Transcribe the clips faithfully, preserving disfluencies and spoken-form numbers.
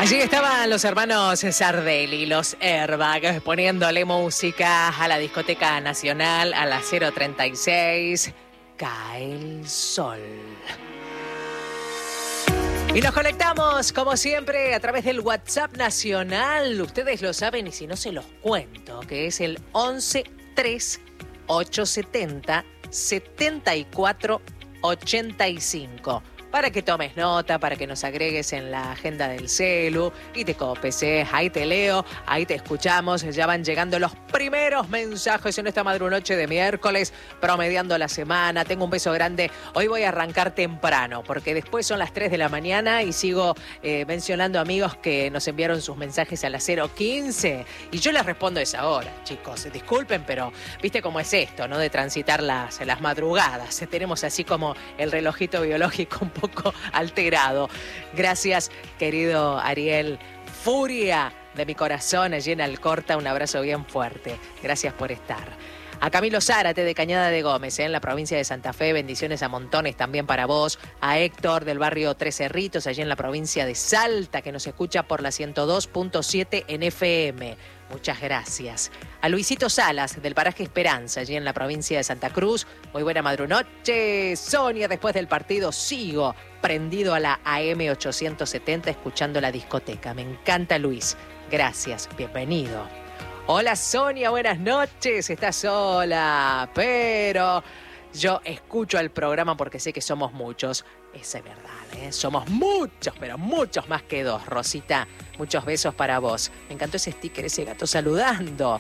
Allí estaban los hermanos Sardelli, los Airbag, poniéndole música a la discoteca nacional a las cero treinta y seis. Cae el sol. Y nos conectamos, como siempre, a través del WhatsApp nacional. Ustedes lo saben y si no se los cuento, que es el once tres ochocientos setenta setenta y cuatro ochenta y cinco. Para que tomes nota, para que nos agregues en la agenda del celu y te copes, ¿eh? Ahí te leo, ahí te escuchamos. Ya van llegando los primeros mensajes en esta madrunoche de miércoles, promediando la semana. Tengo un beso grande. Hoy voy a arrancar temprano, porque después son las tres de la mañana y sigo eh, mencionando amigos que nos enviaron sus mensajes a las cero quince. Y yo les respondo a esa hora, chicos. Disculpen, pero viste cómo es esto, ¿no? De transitar las, las madrugadas. Tenemos así como el relojito biológico un poco poco alterado. Gracias, querido Ariel. Furia de mi corazón allí en Alcorta. Un abrazo bien fuerte. Gracias por estar. A Camilo Zárate de Cañada de Gómez, ¿eh? En la provincia de Santa Fe. Bendiciones a montones también para vos. A Héctor del barrio Tres Cerritos, allí en la provincia de Salta, que nos escucha por la ciento dos punto siete en F M. Muchas gracias. A Luisito Salas, del paraje Esperanza, allí en la provincia de Santa Cruz. Muy buena madrunoche. Sonia, después del partido sigo prendido a la A M ochocientos setenta escuchando la discoteca. Me encanta, Luis. Gracias. Bienvenido. Hola, Sonia. Buenas noches. Estás sola, pero yo escucho el programa porque sé que somos muchos. Esa es verdad, ¿eh? Somos muchos, pero muchos más que dos. Rosita, muchos besos para vos. Me encantó ese sticker, ese gato saludando.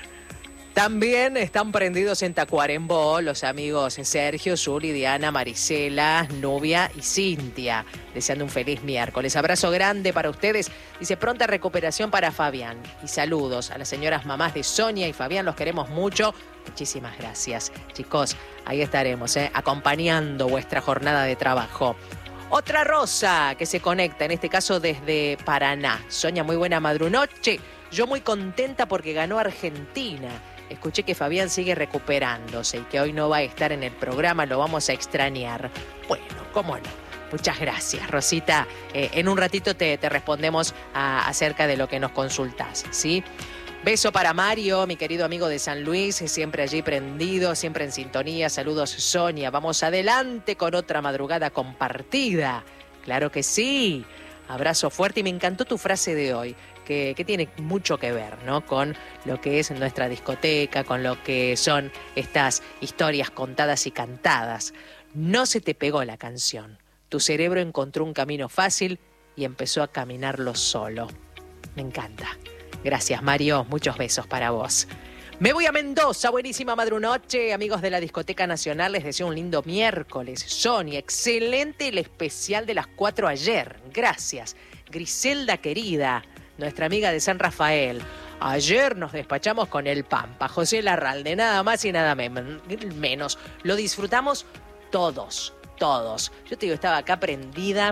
También están prendidos en Tacuarembó los amigos Sergio, Zuli, Diana, Marisela, Nubia y Cintia. Deseando un feliz miércoles. Abrazo grande para ustedes. Dice, pronta recuperación para Fabián. Y saludos a las señoras mamás de Sonia y Fabián. Los queremos mucho. Muchísimas gracias. Chicos, ahí estaremos, ¿eh? acompañando vuestra jornada de trabajo. Otra Rosa que se conecta, en este caso desde Paraná. Sonia, muy buena madrunoche. Yo muy contenta porque ganó Argentina. Escuché que Fabián sigue recuperándose y que hoy no va a estar en el programa, lo vamos a extrañar. Bueno, cómo no. Muchas gracias, Rosita. Eh, en un ratito te, te respondemos a, acerca de lo que nos consultás, ¿sí? Beso para Mario, mi querido amigo de San Luis, siempre allí prendido, siempre en sintonía. Saludos, Sonia. Vamos adelante con otra madrugada compartida. Claro que sí. Abrazo fuerte y me encantó tu frase de hoy. Que, que tiene mucho que ver, ¿no? Con lo que es nuestra discoteca, con lo que son estas historias contadas y cantadas. No se te pegó la canción. Tu cerebro encontró un camino fácil y empezó a caminarlo solo. Me encanta. Gracias, Mario. Muchos besos para vos. Me voy a Mendoza. Buenísima madrunoche. Amigos de la Discoteca Nacional, les deseo un lindo miércoles. Sonia, excelente el especial de las cuatro ayer. Gracias. Griselda querida, nuestra amiga de San Rafael. Ayer nos despachamos con el Pampa, José Larralde, nada más y nada menos. Lo disfrutamos todos, todos. Yo te digo, estaba acá prendida.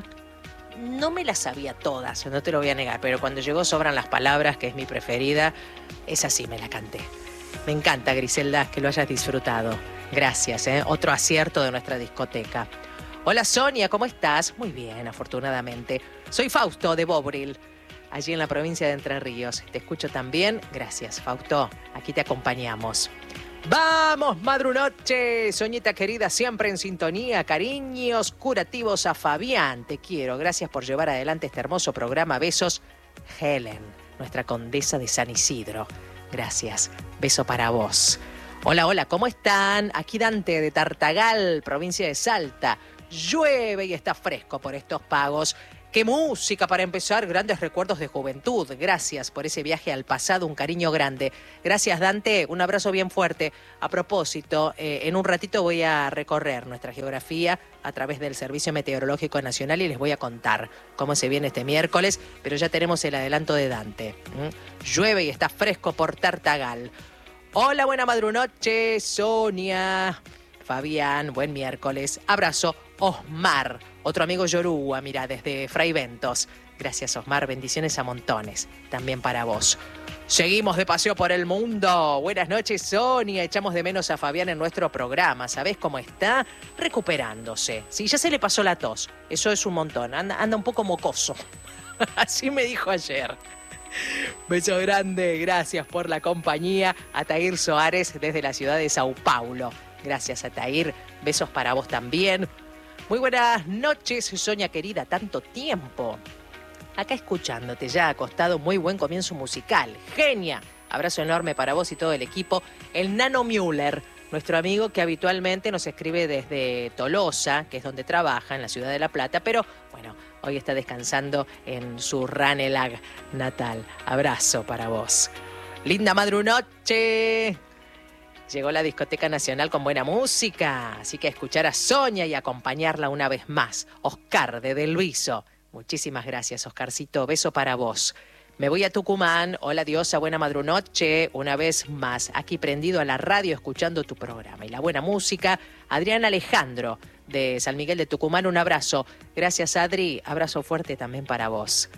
No me las sabía todas, no te lo voy a negar, pero cuando llegó Sobran las Palabras, que es mi preferida, esa sí me la canté. Me encanta, Griselda, que lo hayas disfrutado. Gracias, ¿eh? Otro acierto de nuestra discoteca. Hola, Sonia, ¿cómo estás? Muy bien, afortunadamente. Soy Fausto de Bobril, allí en la provincia de Entre Ríos. Te escucho también. Gracias, Fausto. Aquí te acompañamos. ¡Vamos, madrunoche! Soñita querida, siempre en sintonía. Cariños curativos a Fabián. Te quiero. Gracias por llevar adelante este hermoso programa. Besos, Helen, nuestra condesa de San Isidro. Gracias. Beso para vos. Hola, hola, ¿cómo están? Aquí Dante de Tartagal, provincia de Salta. Llueve y está fresco por estos pagos. ¡Qué música para empezar! Grandes recuerdos de juventud. Gracias por ese viaje al pasado, un cariño grande. Gracias, Dante. Un abrazo bien fuerte. A propósito, eh, en un ratito voy a recorrer nuestra geografía a través del Servicio Meteorológico Nacional y les voy a contar cómo se viene este miércoles, pero ya tenemos el adelanto de Dante. ¿Mm? Llueve y está fresco por Tartagal. Hola, buena madrunoche, Sonia, Fabián, buen miércoles. Abrazo, Osmar, otro amigo Yoruba, mira, desde Fray Ventos. Gracias, Osmar, bendiciones a montones, también para vos. Seguimos de paseo por el mundo. Buenas noches, Sonia. Echamos de menos a Fabián en nuestro programa. ¿Sabés cómo está? Recuperándose. Sí, ya se le pasó la tos. Eso es un montón. Anda, anda un poco mocoso. Así me dijo ayer. Beso grande, gracias por la compañía. Atair Soares desde la ciudad de Sao Paulo. Gracias, Atair. Besos para vos también. Muy buenas noches, Sonia querida. Tanto tiempo. Acá escuchándote, ya acostado. Muy buen comienzo musical. Genia. Abrazo enorme para vos y todo el equipo. El Nano Müller, nuestro amigo que habitualmente nos escribe desde Tolosa, que es donde trabaja, en la ciudad de La Plata, pero bueno, hoy está descansando en su Ranelagh natal. Abrazo para vos. Linda madrunoche. Llegó la Discoteca Nacional con buena música, así que a escuchar a Sonia y acompañarla una vez más. Oscar de Del Luiso. Muchísimas gracias, Oscarcito. Beso para vos. Me voy a Tucumán. Hola, diosa, buena madrunoche. Una vez más, aquí prendido a la radio escuchando tu programa. Y la buena música. Adrián Alejandro, de San Miguel de Tucumán, un abrazo. Gracias, Adri. Abrazo fuerte también para vos.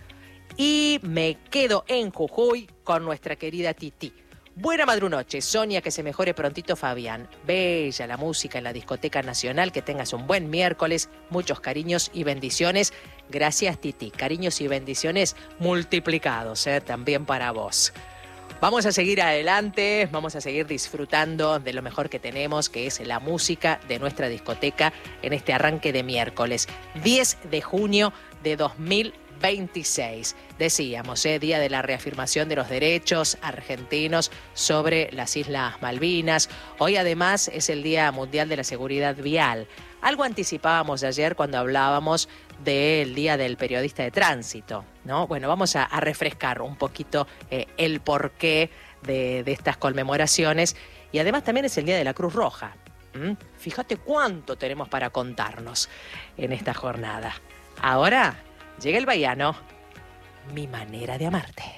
Y me quedo en Jujuy con nuestra querida Titi. Buena madrunoche, Sonia, que se mejore prontito Fabián. Bella la música en la Discoteca Nacional, que tengas un buen miércoles, muchos cariños y bendiciones. Gracias, Titi, cariños y bendiciones multiplicados, ¿eh? También para vos. Vamos a seguir adelante, vamos a seguir disfrutando de lo mejor que tenemos, que es la música de nuestra discoteca en este arranque de miércoles, diez de junio de dos mil veintiséis. Decíamos, ¿eh? Día de la reafirmación de los derechos argentinos sobre las Islas Malvinas. Hoy además es el Día Mundial de la Seguridad Vial. Algo anticipábamos ayer cuando hablábamos del Día del Periodista de Tránsito, ¿no? Bueno, vamos a, a refrescar un poquito eh, el porqué de, de estas conmemoraciones. Y además también es el Día de la Cruz Roja. ¿Mm? Fíjate cuánto tenemos para contarnos en esta jornada. Ahora llega el baiano, Mi Manera de Amarte.